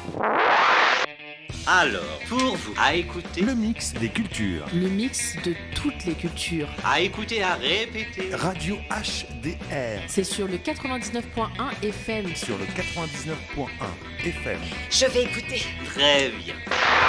Alors, pour vous, à écouter, Le mix des cultures. Le mix de toutes les cultures. à écouter, à répéter. Radio HDR. C'est sur le 99.1 FM. Sur le 99.1 FM. Je vais écouter. Très bien.